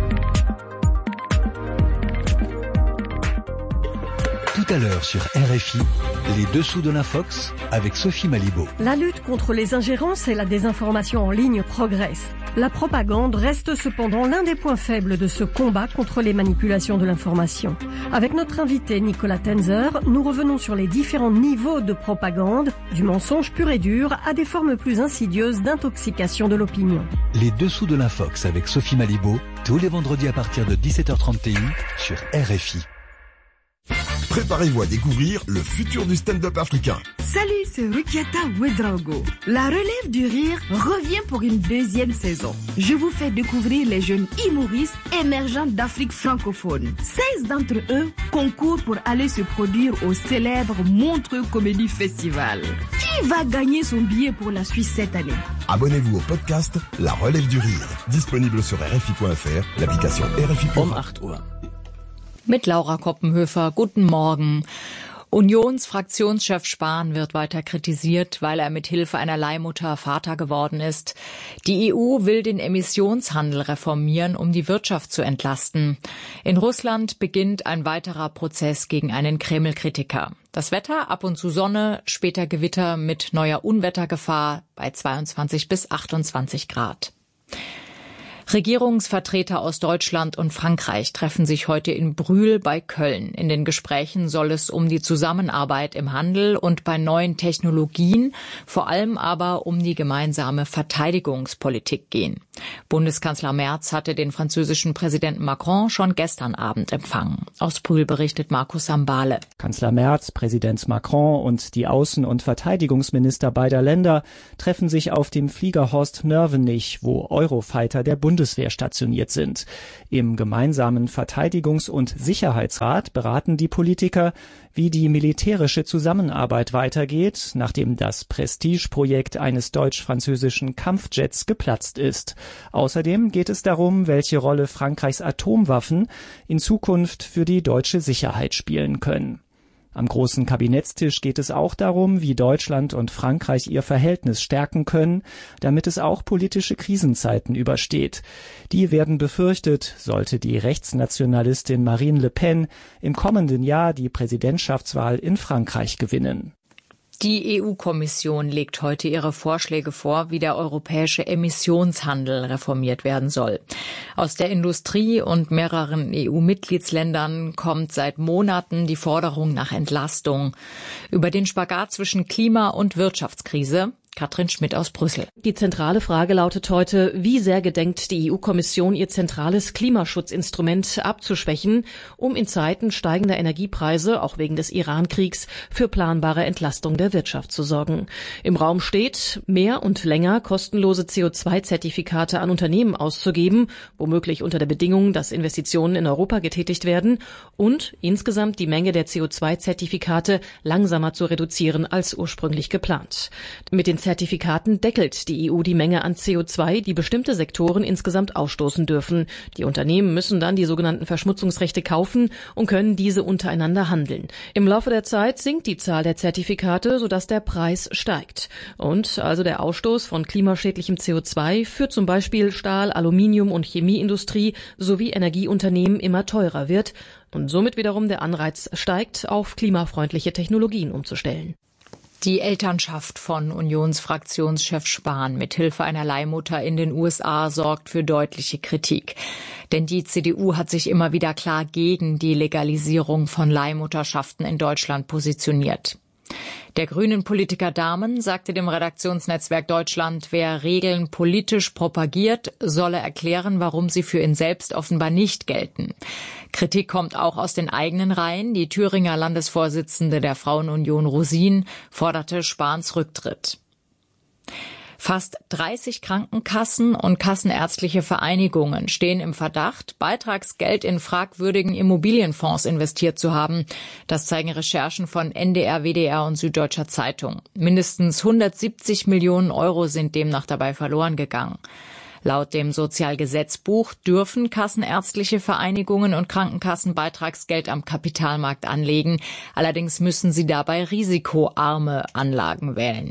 Tout à l'heure sur R F I, les dessous de l'Infox avec Sophie Malibaud. La lutte contre les ingérences et la désinformation en ligne progresse. La propagande reste cependant l'un des points faibles de ce combat contre les manipulations de l'information. Avec notre invité Nicolas Tenzer, nous revenons sur les différents niveaux de propagande, du mensonge pur et dur à des formes plus insidieuses d'intoxication de l'opinion. Les dessous de l'Infox avec Sophie Malibaud, tous les vendredis à partir de dix-sept heures trente sur R F I. Préparez-vous à découvrir le futur du stand-up africain. Salut, c'est Rukiata Ouedraogo. La relève du rire revient pour une deuxième saison. Je vous fais découvrir les jeunes humoristes émergents d'Afrique francophone. seize d'entre eux concourent pour aller se produire au célèbre Montreux Comedy Festival. Qui va gagner son billet pour la Suisse cette année? Abonnez-vous au podcast La Relève du Rire. Disponible sur R F I point F R, l'application R F I. Um acht Uhr. Mit Laura Koppenhöfer. Guten Morgen. Unionsfraktionschef Spahn wird weiter kritisiert, weil er mit Hilfe einer Leihmutter Vater geworden ist. Die E U will den Emissionshandel reformieren, um die Wirtschaft zu entlasten. In Russland beginnt ein weiterer Prozess gegen einen Kreml-Kritiker. Das Wetter, ab und zu Sonne, später Gewitter mit neuer Unwettergefahr bei zweiundzwanzig bis achtundzwanzig Grad. Regierungsvertreter aus Deutschland und Frankreich treffen sich heute in Brühl bei Köln. In den Gesprächen soll es um die Zusammenarbeit im Handel und bei neuen Technologien, vor allem aber um die gemeinsame Verteidigungspolitik gehen. Bundeskanzler Merz hatte den französischen Präsidenten Macron schon gestern Abend empfangen. Aus Brühl berichtet Markus Sambale. Kanzler Merz, Präsident Macron und die Außen- und Verteidigungsminister beider Länder treffen sich auf dem Flieger Horst Nörvenich, wo Eurofighter der Bundeswehr stationiert sind. Im gemeinsamen Verteidigungs- und Sicherheitsrat beraten die Politiker, wie die militärische Zusammenarbeit weitergeht, nachdem das Prestigeprojekt eines deutsch-französischen Kampfjets geplatzt ist. Außerdem geht es darum, welche Rolle Frankreichs Atomwaffen in Zukunft für die deutsche Sicherheit spielen können. Am großen Kabinettstisch geht es auch darum, wie Deutschland und Frankreich ihr Verhältnis stärken können, damit es auch politische Krisenzeiten übersteht. Die werden befürchtet, sollte die Rechtsnationalistin Marine Le Pen im kommenden Jahr die Präsidentschaftswahl in Frankreich gewinnen. Die E U-Kommission legt heute ihre Vorschläge vor, wie der europäische Emissionshandel reformiert werden soll. Aus der Industrie und mehreren E U-Mitgliedsländern kommt seit Monaten die Forderung nach Entlastung. Über den Spagat zwischen Klima- und Wirtschaftskrise Katrin Schmidt aus Brüssel. Die zentrale Frage lautet heute, wie sehr gedenkt die E U-Kommission, ihr zentrales Klimaschutzinstrument abzuschwächen, um in Zeiten steigender Energiepreise, auch wegen des Iran-Kriegs, für planbare Entlastung der Wirtschaft zu sorgen. Im Raum steht, mehr und länger kostenlose C O zwei Zertifikate an Unternehmen auszugeben, womöglich unter der Bedingung, dass Investitionen in Europa getätigt werden, und insgesamt die Menge der C O zwei Zertifikate langsamer zu reduzieren als ursprünglich geplant. Mit den Zertifikaten deckelt die E U die Menge an C O zwei, die bestimmte Sektoren insgesamt ausstoßen dürfen. Die Unternehmen müssen dann die sogenannten Verschmutzungsrechte kaufen und können diese untereinander handeln. Im Laufe der Zeit sinkt die Zahl der Zertifikate, sodass der Preis steigt. Und also der Ausstoß von klimaschädlichem C O zwei führt zum Beispiel Stahl-, Aluminium- und Chemieindustrie sowie Energieunternehmen immer teurer wird und somit wiederum der Anreiz steigt, auf klimafreundliche Technologien umzustellen. Die Elternschaft von Unionsfraktionschef Spahn mit Hilfe einer Leihmutter in den U S A sorgt für deutliche Kritik. Denn die C D U hat sich immer wieder klar gegen die Legalisierung von Leihmutterschaften in Deutschland positioniert. Der grünen Politiker Dahmen sagte dem Redaktionsnetzwerk Deutschland, wer Regeln politisch propagiert, solle erklären, warum sie für ihn selbst offenbar nicht gelten. Kritik kommt auch aus den eigenen Reihen. Die Thüringer Landesvorsitzende der Frauenunion Rosin forderte Spahns Rücktritt. Fast dreißig Krankenkassen und kassenärztliche Vereinigungen stehen im Verdacht, Beitragsgeld in fragwürdigen Immobilienfonds investiert zu haben. Das zeigen Recherchen von N D R, W D R und Süddeutscher Zeitung. Mindestens hundertsiebzig Millionen Euro sind demnach dabei verloren gegangen. Laut dem Sozialgesetzbuch dürfen kassenärztliche Vereinigungen und Krankenkassen Beitragsgeld am Kapitalmarkt anlegen. Allerdings müssen sie dabei risikoarme Anlagen wählen.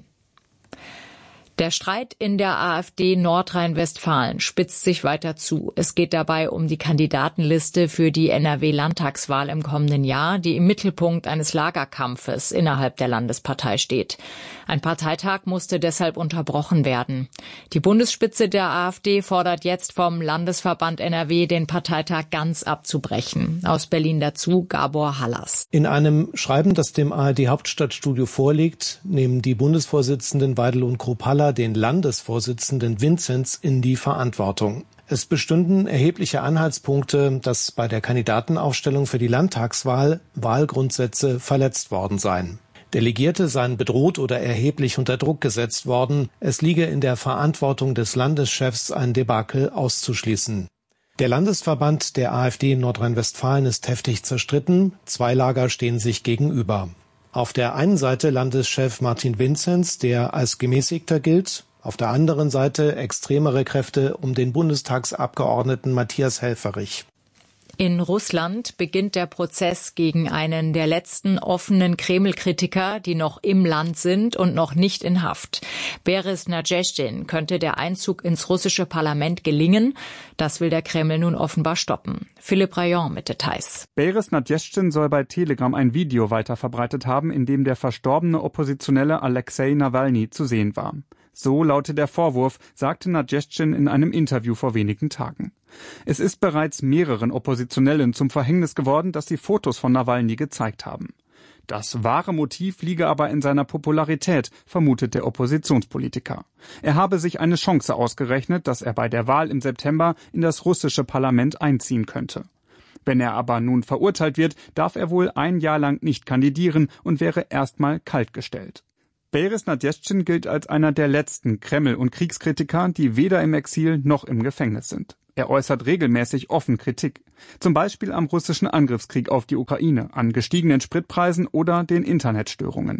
Der Streit in der AfD Nordrhein-Westfalen spitzt sich weiter zu. Es geht dabei um die Kandidatenliste für die N R W-Landtagswahl im kommenden Jahr, die im Mittelpunkt eines Lagerkampfes innerhalb der Landespartei steht. Ein Parteitag musste deshalb unterbrochen werden. Die Bundesspitze der AfD fordert jetzt vom Landesverband N R W, den Parteitag ganz abzubrechen. Aus Berlin dazu Gabor Hallas. In einem Schreiben, das dem A R D-Hauptstadtstudio vorliegt, nehmen die Bundesvorsitzenden Weidel und Kruppalla den Landesvorsitzenden Vinzenz in die Verantwortung. Es bestünden erhebliche Anhaltspunkte, dass bei der Kandidatenaufstellung für die Landtagswahl Wahlgrundsätze verletzt worden seien. Delegierte seien bedroht oder erheblich unter Druck gesetzt worden. Es liege in der Verantwortung des Landeschefs, ein Debakel auszuschließen. Der Landesverband der AfD in Nordrhein-Westfalen ist heftig zerstritten. Zwei Lager stehen sich gegenüber. Auf der einen Seite Landeschef Martin Vinzenz, der als Gemäßigter gilt. Auf der anderen Seite extremere Kräfte um den Bundestagsabgeordneten Matthias Helfferich. In Russland beginnt der Prozess gegen einen der letzten offenen Kreml-Kritiker, die noch im Land sind und noch nicht in Haft. Boris Nadezhdin könnte der Einzug ins russische Parlament gelingen. Das will der Kreml nun offenbar stoppen. Philipp Rayon mit Details. Boris Nadezhdin soll bei Telegram ein Video weiterverbreitet haben, in dem der verstorbene Oppositionelle Alexei Nawalny zu sehen war. So lautet der Vorwurf, sagte Nadezhdin in einem Interview vor wenigen Tagen. Es ist bereits mehreren Oppositionellen zum Verhängnis geworden, dass sie Fotos von Nawalny gezeigt haben. Das wahre Motiv liege aber in seiner Popularität, vermutet der Oppositionspolitiker. Er habe sich eine Chance ausgerechnet, dass er bei der Wahl im September in das russische Parlament einziehen könnte. Wenn er aber nun verurteilt wird, darf er wohl ein Jahr lang nicht kandidieren und wäre erstmal kaltgestellt. Boris Nadezhdin gilt als einer der letzten Kreml- und Kriegskritiker, die weder im Exil noch im Gefängnis sind. Er äußert regelmäßig offen Kritik, zum Beispiel am russischen Angriffskrieg auf die Ukraine, an gestiegenen Spritpreisen oder den Internetstörungen.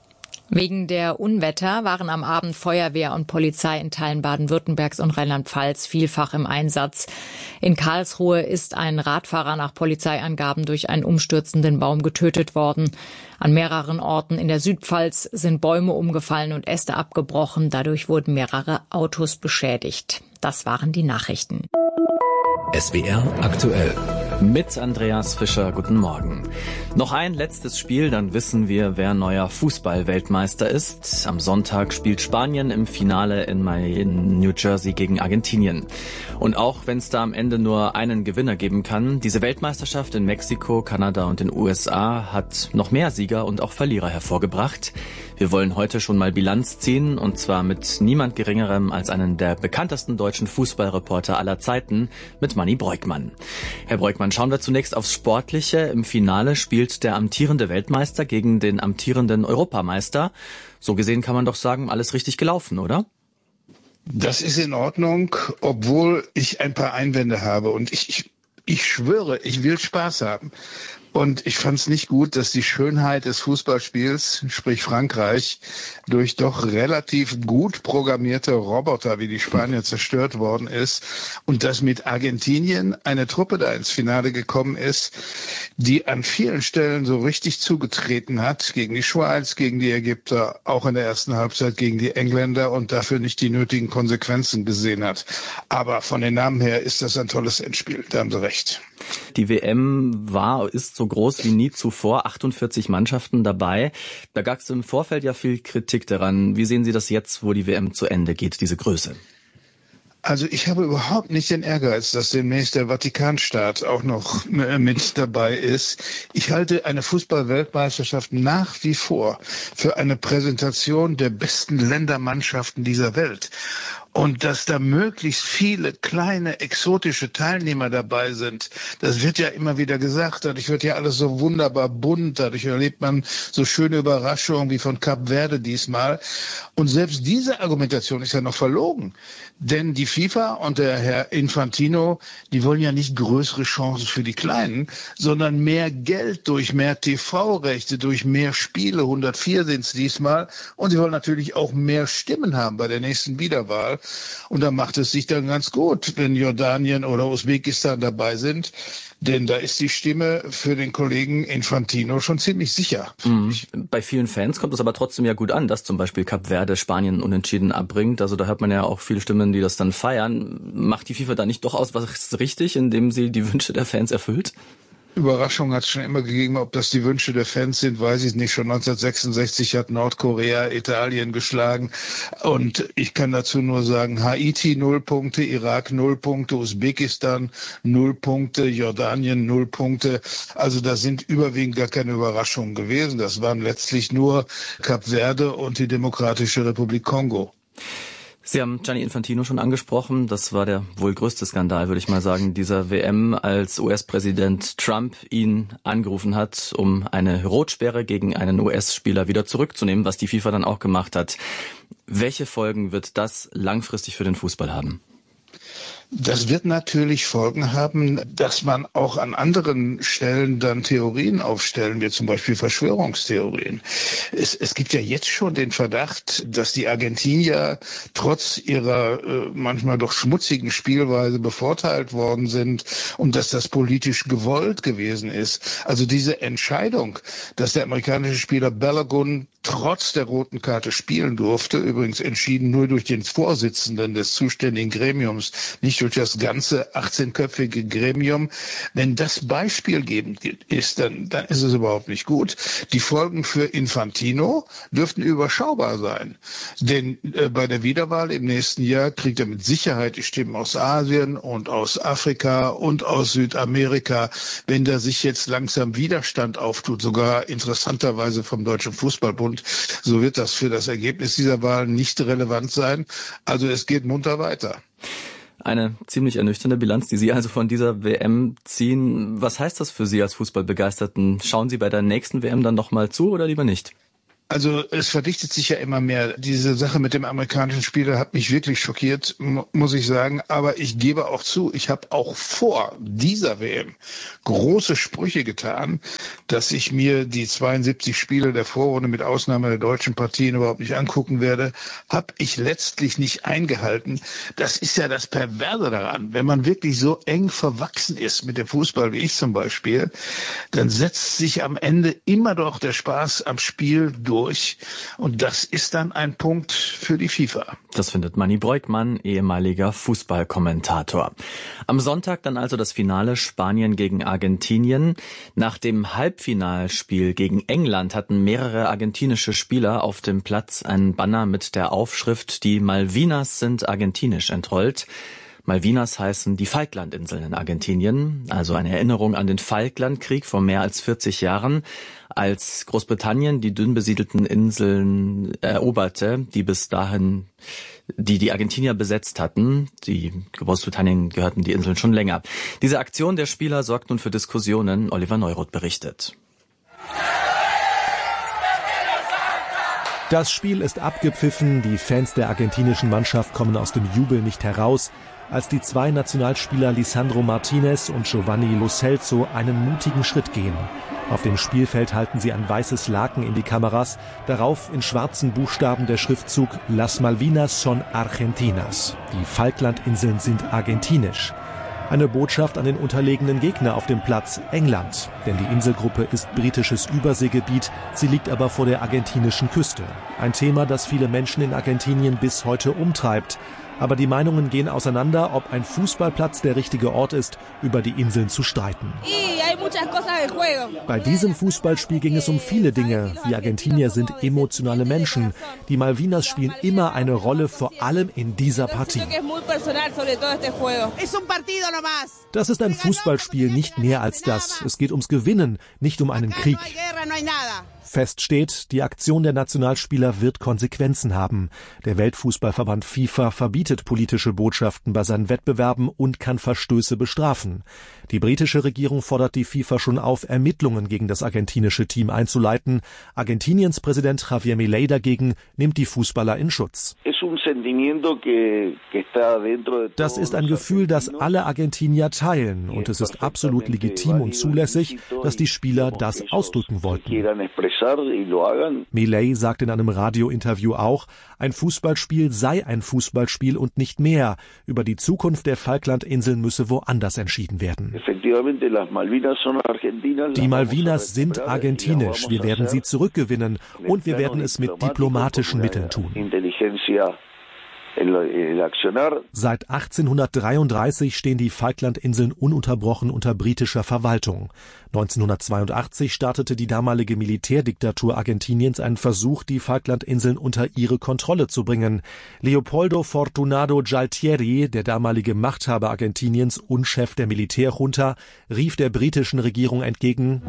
Wegen der Unwetter waren am Abend Feuerwehr und Polizei in Teilen Baden-Württembergs und Rheinland-Pfalz vielfach im Einsatz. In Karlsruhe ist ein Radfahrer nach Polizeiangaben durch einen umstürzenden Baum getötet worden. An mehreren Orten in der Südpfalz sind Bäume umgefallen und Äste abgebrochen. Dadurch wurden mehrere Autos beschädigt. Das waren die Nachrichten. S W R aktuell. Mit Andreas Fischer, guten Morgen. Noch ein letztes Spiel, dann wissen wir, wer neuer Fußball-Weltmeister ist. Am Sonntag spielt Spanien im Finale in New Jersey gegen Argentinien. Und auch wenn es da am Ende nur einen Gewinner geben kann, diese Weltmeisterschaft in Mexiko, Kanada und den U S A hat noch mehr Sieger und auch Verlierer hervorgebracht. Wir wollen heute schon mal Bilanz ziehen, und zwar mit niemand Geringerem als einem der bekanntesten deutschen Fußballreporter aller Zeiten, mit Manni Breukmann. Herr Breukmann, schauen wir zunächst aufs Sportliche. Im Finale spielt der amtierende Weltmeister gegen den amtierenden Europameister. So gesehen kann man doch sagen, alles richtig gelaufen, oder? Das ist in Ordnung, obwohl ich ein paar Einwände habe. Und ich, ich, ich schwöre, ich will Spaß haben. Und ich fand es nicht gut, dass die Schönheit des Fußballspiels, sprich Frankreich, durch doch relativ gut programmierte Roboter wie die Spanier zerstört worden ist und dass mit Argentinien eine Truppe da ins Finale gekommen ist, die an vielen Stellen so richtig zugetreten hat, gegen die Schweiz, gegen die Ägypter, auch in der ersten Halbzeit gegen die Engländer und dafür nicht die nötigen Konsequenzen gesehen hat. Aber von den Namen her ist das ein tolles Endspiel, da haben Sie recht. Die W M war, ist so groß wie nie zuvor, achtundvierzig Mannschaften dabei. Da gab es im Vorfeld ja viel Kritik daran. Wie sehen Sie das jetzt, wo die W M zu Ende geht, diese Größe? Also ich habe überhaupt nicht den Ehrgeiz, dass demnächst der Vatikanstaat auch noch mit dabei ist. Ich halte eine Fußball-Weltmeisterschaft nach wie vor für eine Präsentation der besten Ländermannschaften dieser Welt. Und dass da möglichst viele kleine, exotische Teilnehmer dabei sind, das wird ja immer wieder gesagt. Dadurch wird ja alles so wunderbar bunt. Dadurch erlebt man so schöne Überraschungen wie von Kap Verde diesmal. Und selbst diese Argumentation ist ja noch verlogen. Denn die FIFA und der Herr Infantino, die wollen ja nicht größere Chancen für die Kleinen, sondern mehr Geld durch mehr T V-Rechte, durch mehr Spiele. hundertvier sind es diesmal. Und sie wollen natürlich auch mehr Stimmen haben bei der nächsten Wiederwahl. Und da macht es sich dann ganz gut, wenn Jordanien oder Usbekistan dabei sind. Denn da ist die Stimme für den Kollegen Infantino schon ziemlich sicher. Mhm. Bei vielen Fans kommt es aber trotzdem ja gut an, dass zum Beispiel Kap Verde Spanien unentschieden abbringt. Also da hört man ja auch viele Stimmen, die das dann feiern. Macht die FIFA da nicht durchaus was richtig, indem sie die Wünsche der Fans erfüllt? Überraschung hat es schon immer gegeben. Ob das die Wünsche der Fans sind, weiß ich nicht. Schon neunzehnhundertsechsundsechzig hat Nordkorea Italien geschlagen. Und ich kann dazu nur sagen, Haiti null Punkte, Irak null Punkte, Usbekistan null Punkte, Jordanien null Punkte. Also da sind überwiegend gar keine Überraschungen gewesen. Das waren letztlich nur Kap Verde und die Demokratische Republik Kongo. Sie haben Gianni Infantino schon angesprochen. Das war der wohl größte Skandal, würde ich mal sagen, dieser W M, als U S-Präsident Trump ihn angerufen hat, um eine Rotsperre gegen einen U S-Spieler wieder zurückzunehmen, was die FIFA dann auch gemacht hat. Welche Folgen wird das langfristig für den Fußball haben? Das wird natürlich Folgen haben, dass man auch an anderen Stellen dann Theorien aufstellen wird, zum Beispiel Verschwörungstheorien. Es, es gibt ja jetzt schon den Verdacht, dass die Argentinier trotz ihrer äh, manchmal doch schmutzigen Spielweise bevorteilt worden sind und dass das politisch gewollt gewesen ist. Also diese Entscheidung, dass der amerikanische Spieler Balogun trotz der roten Karte spielen durfte, übrigens entschieden nur durch den Vorsitzenden des zuständigen Gremiums, nicht durch das ganze achtzehnköpfige Gremium. Wenn das beispielgebend ist, dann, dann ist es überhaupt nicht gut. Die Folgen für Infantino dürften überschaubar sein. Denn äh, bei der Wiederwahl im nächsten Jahr kriegt er mit Sicherheit die Stimmen aus Asien und aus Afrika und aus Südamerika. Wenn da sich jetzt langsam Widerstand auftut, sogar interessanterweise vom Deutschen Fußballbund, so wird das für das Ergebnis dieser Wahl nicht relevant sein. Also es geht munter weiter. Eine ziemlich ernüchternde Bilanz, die Sie also von dieser W M ziehen. Was heißt das für Sie als Fußballbegeisterten? Schauen Sie bei der nächsten W M dann noch mal zu oder lieber nicht? Also es verdichtet sich ja immer mehr. Diese Sache mit dem amerikanischen Spieler hat mich wirklich schockiert, muss ich sagen. Aber ich gebe auch zu, ich habe auch vor dieser W M große Sprüche getan, dass ich mir die zweiundsiebzig Spiele der Vorrunde mit Ausnahme der deutschen Partien überhaupt nicht angucken werde. Habe ich letztlich nicht eingehalten. Das ist ja das Perverse daran. Wenn man wirklich so eng verwachsen ist mit dem Fußball, wie ich zum Beispiel, dann setzt sich am Ende immer doch der Spaß am Spiel durch. Und das ist dann ein Punkt für die FIFA. Das findet Manni Breukmann, ehemaliger Fußballkommentator. Am Sonntag dann also das Finale Spanien gegen Argentinien. Nach dem Halbfinalspiel gegen England hatten mehrere argentinische Spieler auf dem Platz einen Banner mit der Aufschrift "Die Malvinas sind argentinisch" entrollt. Malvinas heißen die Falklandinseln in Argentinien, also eine Erinnerung an den Falklandkrieg vor mehr als vierzig Jahren, als Großbritannien die dünn besiedelten Inseln eroberte, die bis dahin die die Argentinier besetzt hatten. Die Großbritannien gehörten die Inseln schon länger. Diese Aktion der Spieler sorgt nun für Diskussionen. Oliver Neuroth berichtet. Das Spiel ist abgepfiffen, die Fans der argentinischen Mannschaft kommen aus dem Jubel nicht heraus. als die zwei Nationalspieler Lisandro Martinez und Giovanni Lo Celso einen mutigen Schritt gehen. Auf dem Spielfeld halten sie ein weißes Laken in die Kameras, darauf in schwarzen Buchstaben der Schriftzug Las Malvinas son Argentinas. Die Falklandinseln sind argentinisch. Eine Botschaft an den unterlegenen Gegner auf dem Platz, England. Denn die Inselgruppe ist britisches Überseegebiet, sie liegt aber vor der argentinischen Küste. Ein Thema, das viele Menschen in Argentinien bis heute umtreibt. Aber die Meinungen gehen auseinander, ob ein Fußballplatz der richtige Ort ist, über die Inseln zu streiten. Bei diesem Fußballspiel ging es um viele Dinge. Die Argentinier sind emotionale Menschen. Die Malvinas spielen immer eine Rolle, vor allem in dieser Partie. Das ist ein Fußballspiel, nicht mehr als das. Es geht ums Gewinnen, nicht um einen Krieg. Fest steht, die Aktion der Nationalspieler wird Konsequenzen haben. Der Weltfußballverband FIFA verbietet politische Botschaften bei seinen Wettbewerben und kann Verstöße bestrafen. Die britische Regierung fordert die FIFA schon auf, Ermittlungen gegen das argentinische Team einzuleiten. Argentiniens Präsident Javier Milei dagegen nimmt die Fußballer in Schutz. Das ist ein Gefühl, das alle Argentinier teilen, und es ist absolut legitim und zulässig, dass die Spieler das ausdrücken wollten. Milei sagt in einem Radiointerview auch, ein Fußballspiel sei ein Fußballspiel und nicht mehr. Über die Zukunft der Falklandinseln müsse woanders entschieden werden. Die Malvinas sind argentinisch. Wir werden sie zurückgewinnen und wir werden es mit diplomatischen Mitteln tun. Seit achtzehnhundertdreiunddreißig stehen die Falklandinseln ununterbrochen unter britischer Verwaltung. neunzehnhundertzweiundachtzig startete die damalige Militärdiktatur Argentiniens einen Versuch, die Falklandinseln unter ihre Kontrolle zu bringen. Leopoldo Fortunado Gualtieri, der damalige Machthaber Argentiniens und Chef der Militärjunta, rief der britischen Regierung entgegen: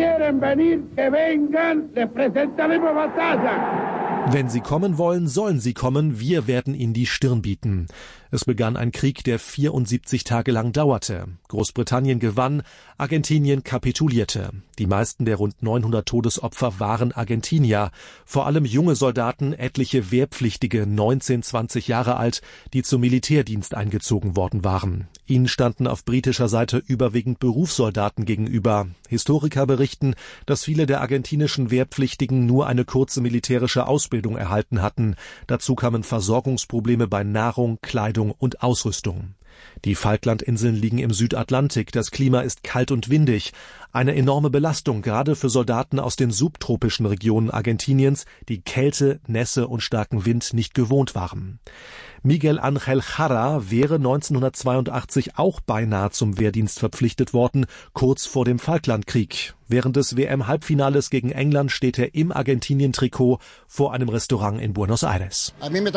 Wenn sie kommen wollen, sollen sie kommen, wir werden ihnen die Stirn bieten. Es begann ein Krieg, der vierundsiebzig Tage lang dauerte. Großbritannien gewann, Argentinien kapitulierte. Die meisten der rund neunhundert Todesopfer waren Argentinier, vor allem junge Soldaten, etliche Wehrpflichtige, neunzehn, zwanzig Jahre alt, die zum Militärdienst eingezogen worden waren. Ihnen standen auf britischer Seite überwiegend Berufssoldaten gegenüber. Historiker berichten, dass viele der argentinischen Wehrpflichtigen nur eine kurze militärische Ausbildung erhalten hatten. Dazu kamen Versorgungsprobleme bei Nahrung, Kleidung und Ausrüstung. Die Falklandinseln liegen im Südatlantik, das Klima ist kalt und windig. Eine enorme Belastung, gerade für Soldaten aus den subtropischen Regionen Argentiniens, die Kälte, Nässe und starken Wind nicht gewohnt waren. Miguel Ángel Jara wäre neunzehnhundertzweiundachtzig auch beinahe zum Wehrdienst verpflichtet worden, kurz vor dem Falklandkrieg. Während des W M-Halbfinales gegen England steht er im Argentinien-Trikot vor einem Restaurant in Buenos Aires.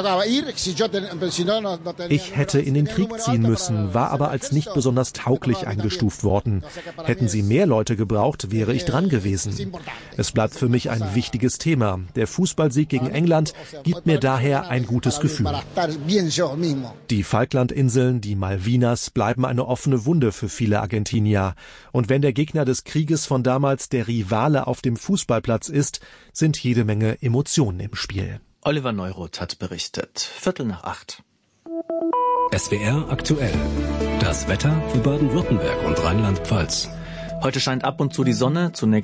Ich hätte in den Krieg ziehen müssen, war aber als nicht besonders tauglich eingestuft worden. Hätten sie mehr Leute gebraucht, wäre ich dran gewesen. Es bleibt für mich ein wichtiges Thema. Der Fußballsieg gegen England gibt mir daher ein gutes Gefühl. Die Falklandinseln, die Malvinas, bleiben eine offene Wunde für viele Argentinier. Und wenn der Gegner des Krieges von damals der Rivale auf dem Fußballplatz ist, sind jede Menge Emotionen im Spiel. Oliver Neuroth hat berichtet. Viertel nach acht. S W R aktuell. Das Wetter für Baden-Württemberg und Rheinland-Pfalz. Heute scheint ab und zu die Sonne, zunächst